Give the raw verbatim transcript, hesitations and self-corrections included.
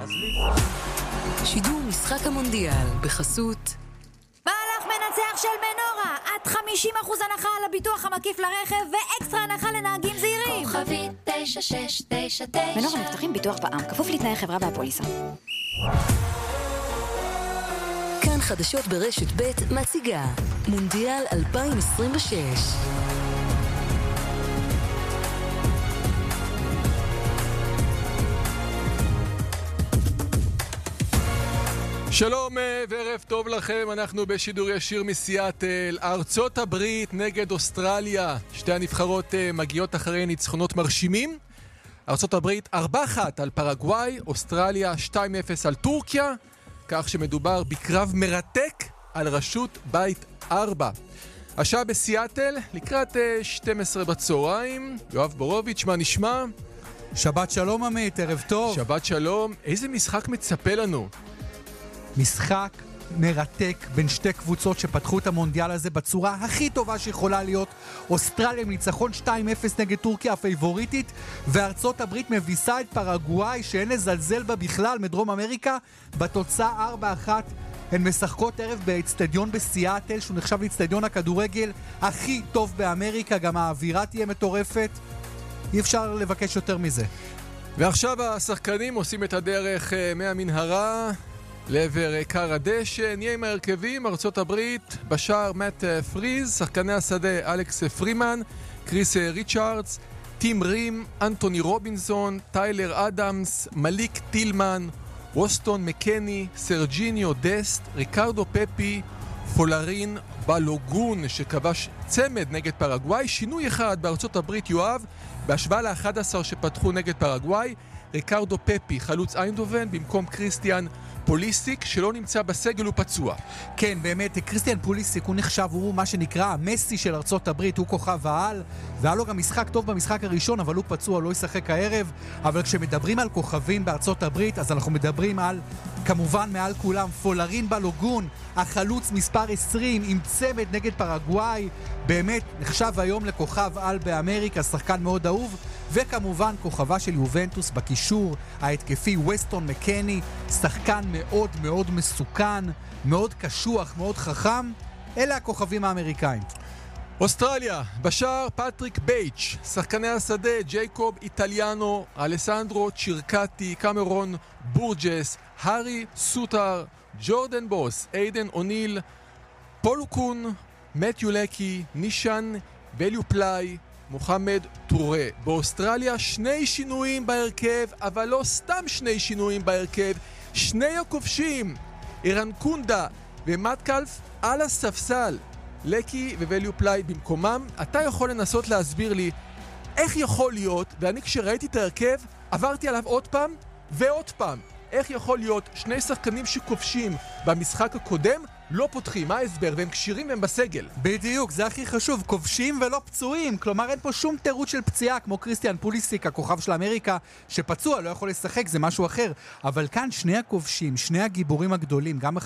שידור משחק המונדיאל בחסות מהלך מנצח של מנורה, עד חמישים אחוז הנחה על הביטוח המקיף לרכב ואקסטרה הנחה לנהגים זהירים. כוכבית תשע שש תשע תשע. מנורה מבטחים ביטוח בע"מ, כפוף לתנאי חברה והפוליסה. כאן חדשות ברשת ב' מציגה מונדיאל אלפיים עשרים ושש. שלום וערב טוב לכם, אנחנו בשידור ישיר מסיאטל. ארצות הברית נגד אוסטרליה, שתי הנבחרות מגיעות אחרי ניצחונות מרשימים. ארצות הברית ארבע אחת על פרגוואי, אוסטרליה שתיים אפס על טורקיה, כך שמדובר בקרב מרתק על רשות בית ארבע. השעה בסיאטל לקראת שתים עשרה בצהריים. יואב בורוביץ', מה נשמע? שבת שלום עמית, ערב טוב. שבת שלום. איזה משחק מצפה לנו? משחק מרתק בין שתי קבוצות שפתחו את המונדיאל הזה בצורה הכי טובה שיכולה להיות. אוסטרליה עם ניצחון שתיים אפס נגד טורקיה הפייבוריטית, וארצות הברית מביסה את פרגוואי שאין לזלזל בה בכלל מדרום אמריקה בתוצאה ארבע אחת. הן משחקות ערב באצטדיון בסיאטל שהוא נחשב לאצטדיון הכדורגל הכי טוב באמריקה, גם האווירה תהיה מטורפת, אי אפשר לבקש יותר מזה. ועכשיו השחקנים עושים את הדרך מהמנהרה לעבר קר הדשא. נהיה עם ההרכבים. ארצות הברית בשער מאט פריז, שחקני השדה אלכס פרימן, קריס ריצ'ארדס, טים רים, אנטוני רובינסון, טיילר אדמס, מליק טילמן, ווסטון מקני, סרג'יניו דסט, ריקרדו פפי, פולרין בלוגון שכבש צמד נגד פרגוואי. שינוי אחד בארצות הברית, יואב, בהשוואה ל-אחד עשר שפתחו נגד פרגוואי, ריקרדו פפי חלוץ איינדובן במקום קריסטיאן פוליסיק שלא נמצא בסגל, הוא פצוע. כן, באמת, קריסטיאן פוליסיק הוא נחשב, הוא מה שנקרא המסי של ארצות הברית, הוא כוכב העל, והיה לו גם משחק טוב במשחק הראשון, אבל הוא פצוע, לא ישחק הערב. אבל כשמדברים על כוכבים בארצות הברית, אז אנחנו מדברים על, כמובן מעל כולם, פולרין בלוגון, החלוץ מספר עשרים עם צמד נגד פרגוואי, באמת נחשב היום לכוכב על באמריקה, שחקן מאוד אהוב. וכמובן כוכבה של יובנטוס בקישור ההתקפי ווסטון מקני, שחקן מאוד מאוד מסוכן, מאוד קשוח, מאוד חכם. אלה הכוכבים האמריקאים. אוסטרליה בשער פטריק בייץ', שחקני השדה ג'ייקוב איטליאנו, אלסנדרו צ'ירקטי, קמרון בורג'ס, הארי סוטר, ג'ורדן בוס, איידן אוניל, פולוקון, מתיו לקי, נישן וליופליי, מוחמד טורה. באוסטרליה שני שינויים בהרכב, אבל לא סתם שני שינויים בהרכב. שני הכובשים, אירן קונדה ומטקלף על הספסל, לקי ווליופליי במקומם. אתה יכול לנסות להסביר לי איך יכול להיות, ואני כשראיתי את ההרכב עברתי עליו עוד פעם ועוד פעם, איך יכול להיות שני שחקנים שכובשים במשחק הקודם לא פותחים? מה ההסבר? והם קשירים והם בסגל. בדיוק, זה הכי חשוב, כובשים ולא פצועים. כלומר אין פה שום תירוץ של פציעה כמו קריסטיאן פוליסיק, הכוכב של אמריקה, שפצוע, לא יכול לשחק, זה משהו אחר. אבל כאן שני הכובשים, שני הגיבורים הגדולים, גם